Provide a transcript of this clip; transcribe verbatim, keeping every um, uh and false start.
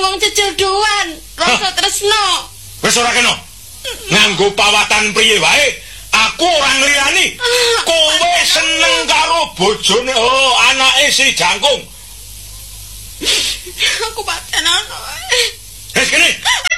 wong cejodohan, rasa tresno. Wis ora kena. Nganggo pawatan priye wae, aku ora ngliyani. Kowe seneng karo bojone oh anake si Jangkung. Aku paten ana. Wis kene.